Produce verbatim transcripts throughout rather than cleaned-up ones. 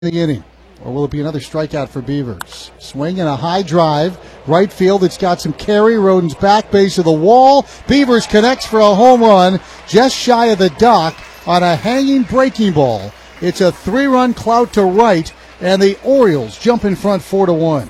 the inning, or will it be another strikeout for Beavers? Swing and a high drive, right field. It's got some carry. Roden's back base of the wall. Beavers connects for a home run just shy of the dock on a hanging breaking ball. It's a three-run clout to right, and the Orioles jump in front four to one.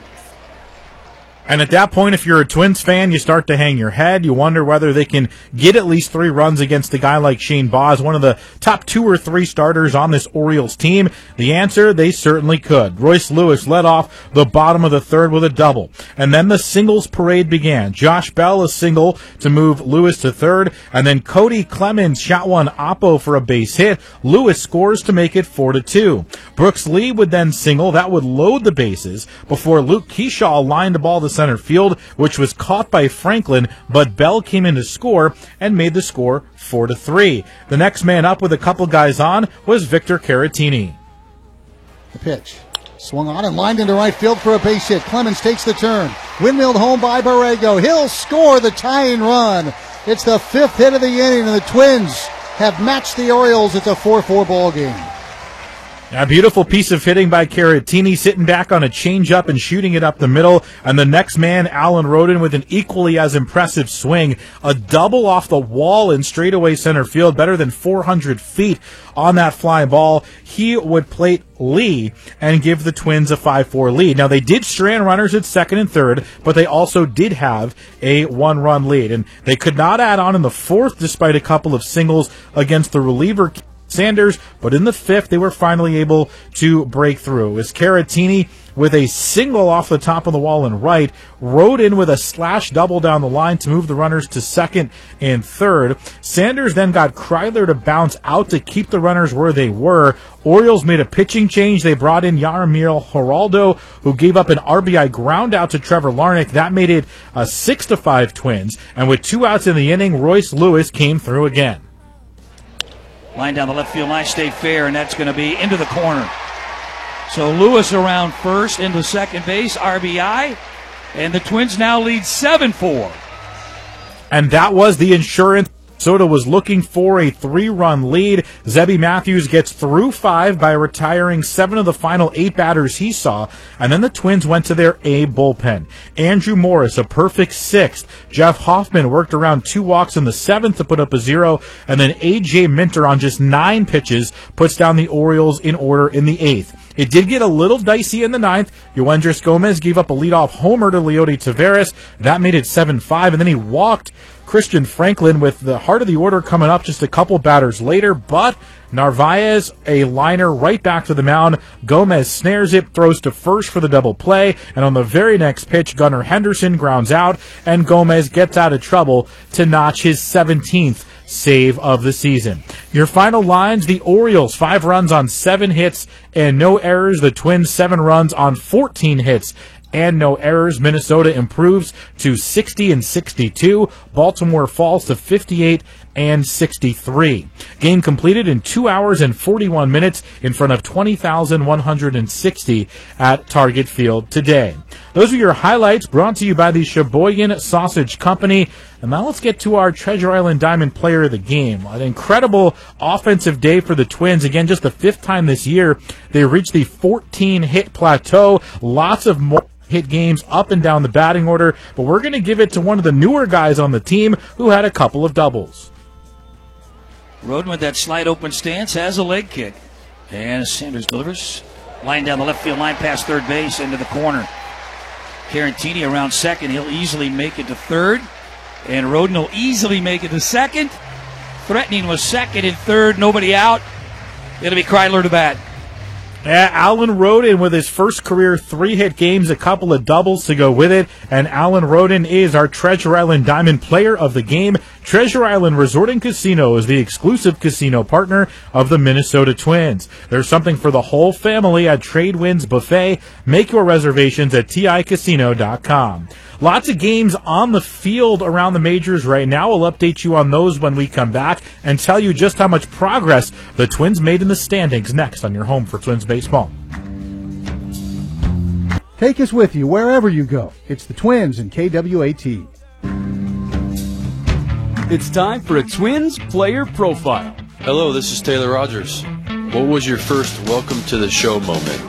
And at that point, if you're a Twins fan, you start to hang your head. You wonder whether they can get at least three runs against a guy like Shane Baz, one of the top two or three starters on this Orioles team. The answer, they certainly could. Royce Lewis led off the bottom of the third with a double. And then the singles parade began. Josh Bell a single to move Lewis to third. And then Cody Clemens shot one oppo for a base hit. Lewis scores to make it four to two. Brooks Lee would then single. That would load the bases before Luke Keyshaw lined the ball to center field, which was caught by Franklin, but Bell came in to score and made the score four to three. The next man up with a couple guys on was Victor Caratini. The pitch. Swung on and lined into right field for a base hit. Clemens takes the turn. Windmilled home by Borrego. He'll score the tying run. It's the fifth hit of the inning, and the Twins have matched the Orioles. It's a four four ball game. A beautiful piece of hitting by Caratini, sitting back on a changeup and shooting it up the middle. And the next man, Alan Roden, with an equally as impressive swing. A double off the wall in straightaway center field, better than four hundred feet on that fly ball. He would plate Lee and give the Twins a five four lead. Now, they did strand runners at second and third, but they also did have a one-run lead. And they could not add on in the fourth, despite a couple of singles against the reliever Sanders, but in the fifth, they were finally able to break through. It was Caratini with a single off the top of the wall and right, rode in with a slash double down the line to move the runners to second and third. Sanders then got Kryler to bounce out to keep the runners where they were. Orioles made a pitching change. They brought in Yaramir Geraldo, who gave up an R B I ground out to Trevor Larnach. That made it a six to five Twins, and with two outs in the inning, Royce Lewis came through again. Line down the left field line, stay fair, and that's going to be into the corner. So Lewis around first, into second base, R B I, and the Twins now lead seven four. And that was the insurance. Minnesota was looking for a three-run lead. Zebby Matthews gets through five by retiring seven of the final eight batters he saw, and then the Twins went to their A bullpen. Andrew Morris, a perfect sixth. Jeff Hoffman worked around two walks in the seventh to put up a zero, and then A J Minter on just nine pitches puts down the Orioles in order in the eighth. It did get a little dicey in the ninth. Yoendris Gomez gave up a leadoff homer to Leody Taveras. That made it seven five, and then he walked Christian Franklin with the heart of the order coming up just a couple batters later, but Narvaez, a liner right back to the mound. Gomez snares it, throws to first for the double play, and on the very next pitch, Gunnar Henderson grounds out, and Gomez gets out of trouble to notch his seventeenth save of the season. Your final lines, the Orioles, five runs on seven hits and no errors. The Twins, seven runs on fourteen hits and no errors. Minnesota improves to sixty and sixty-two. Baltimore falls to fifty-eight and sixty-three. Game completed in two hours and forty-one minutes in front of twenty thousand one hundred sixty at Target Field today. Those are your highlights brought to you by the Sheboygan Sausage Company. And now let's get to our Treasure Island Diamond Player of the Game. An incredible offensive day for the Twins. Again, just the fifth time this year they reached the fourteen-hit plateau. Lots of more hit games up and down the batting order, but we're going to give it to one of the newer guys on the team who had a couple of doubles. Roden with that slide open stance has a leg kick. And Sanders delivers. Line down the left field line past third base into the corner. Caratini around second. He'll easily make it to third. And Roden will easily make it to second. Threatening was second and third. Nobody out. It'll be Kryler to bat. Yeah, Alan Roden with his first career three-hit games, a couple of doubles to go with it, and Alan Roden is our Treasure Island Diamond Player of the Game. Treasure Island Resort and Casino is the exclusive casino partner of the Minnesota Twins. There's something for the whole family at Trade Winds Buffet. Make your reservations at T I casino dot com. Lots of games on the field around the majors right now. We'll update you on those when we come back and tell you just how much progress the Twins made in the standings next on your home for Twins baseball. Take us with you wherever you go. It's the Twins and K W A T. It's time for a Twins player profile. Hello, this is Taylor Rogers. What was your first welcome to the show moment?